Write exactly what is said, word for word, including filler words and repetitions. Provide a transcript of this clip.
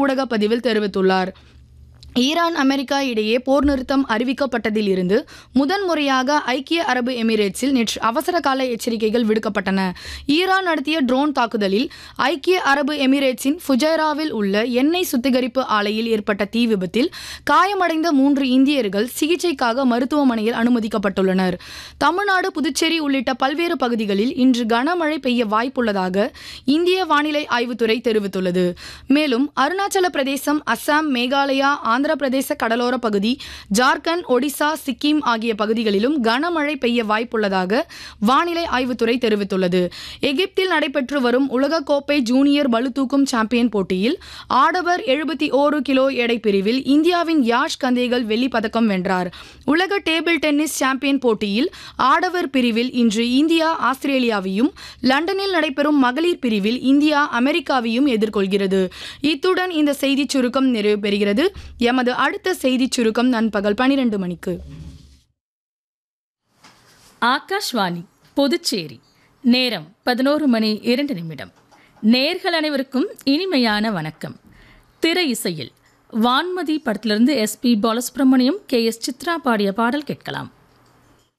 ஊடக பதிவில் தெரிவித்துள்ளார். ஈரான் அமெரிக்கா இடையே போர் நிறுத்தம் அறிவிக்கப்பட்டதில் இருந்து முதன்முறையாக ஐக்கிய அரபு எமிரேட்ஸில் நேற்று அவசர கால எச்சரிக்கைகள் விடுக்கப்பட்டன. ஈரான் நடத்திய ட்ரோன் தாக்குதலில் ஐக்கிய அரபு எமிரேட்ஸின் ஃபுஜைராவில் உள்ள எண்ணெய் சுத்திகரிப்பு ஆலையில் ஏற்பட்ட தீ விபத்தில் காயமடைந்த மூன்று இந்தியர்கள் சிகிச்சைக்காக மருத்துவமனையில் அனுமதிக்கப்பட்டுள்ளனர். தமிழ்நாடு, புதுச்சேரி உள்ளிட்ட பல்வேறு பகுதிகளில் இன்று கனமழை பெய்ய வாய்ப்புள்ளதாக இந்திய வானிலை ஆய்வுத்துறை தெரிவித்துள்ளது. மேலும் அருணாச்சல பிரதேசம், அசாம், மேகாலயா, ஆந்திர பிரதேச கடலோர பகுதி, ஜார்க்கண்ட், ஒடிசா, சிக்கிம் ஆகிய பகுதிகளிலும் கனமழை பெய்ய வாய்ப்புள்ளதாக வானிலை ஆய்வுத்துறை தெரிவித்துள்ளது. எகிப்தில் நடைபெற்று வரும் உலகக்கோப்பை ஜூனியர் பளுதூக்கும் சாம்பியன் போட்டியில் ஆடவர் எழுபத்தி ஓரு கிலோ எடை பிரிவில் இந்தியாவின் யாஷ் கந்தேகல் வெள்ளிப் பதக்கம் வென்றார். உலக டேபிள் டென்னிஸ் சாம்பியன் போட்டியில் ஆடவர் பிரிவில் இன்று இந்தியா ஆஸ்திரேலியாவையும், லண்டனில் நடைபெறும் மகளிர் பிரிவில் இந்தியா அமெரிக்காவையும் எதிர்கொள்கிறது. இத்துடன் இந்த செய்திச் சுருக்கம் நிறைவு பெறுகிறது. எமது அடுத்த செய்திச் சுருக்கம் நண்பகல் பனிரெண்டு மணிக்கு. ஆகாஷ்வாணி புதுச்சேரி. நேரம் பதினோரு மணி இரண்டு நிமிடம். நேர்கள் அனைவருக்கும் இனிமையான வணக்கம். திரை இசையில் வான்மதி படத்திலிருந்து S B Balasubramaniam, K S Chitra பாடிய பாடல் கேட்கலாம்.